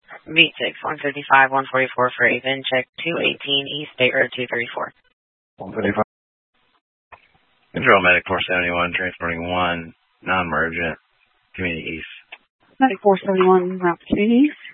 Beat 6, 155, 144 for Avon. Check 218 East State Road 234. 155. Control Medic 471, transporting 1, non-emergent, Community East. Medic 471, route to Community East.